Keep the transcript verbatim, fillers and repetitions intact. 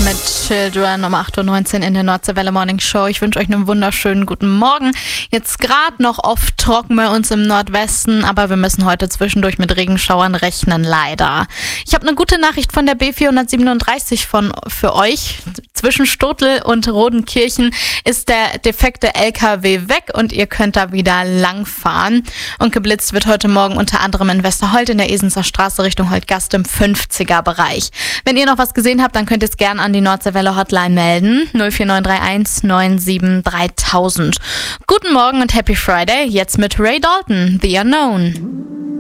mit Children um acht Uhr neunzehn in der Nordseewelle Morning Show. Ich wünsche euch einen wunderschönen guten Morgen. Jetzt gerade noch oft trocken bei uns im Nordwesten, aber wir müssen heute zwischendurch mit Regenschauern rechnen, leider. Ich habe eine gute Nachricht von der B vierhundertsiebenunddreißig von, für euch. Zwischen Stotel und Rodenkirchen ist der defekte L K W weg und ihr könnt da wieder langfahren. Und geblitzt wird heute Morgen unter anderem in Westerholt in der Esenser Straße Richtung Holtgast im fünfziger Bereich. Wenn ihr noch was gesehen habt, dann könnt ihr es gerne an die Nordseewelle Hotline melden. null vier neun drei eins neun sieben dreitausend. Guten Morgen und Happy Friday. Jetzt mit Ray Dalton, The Unknown.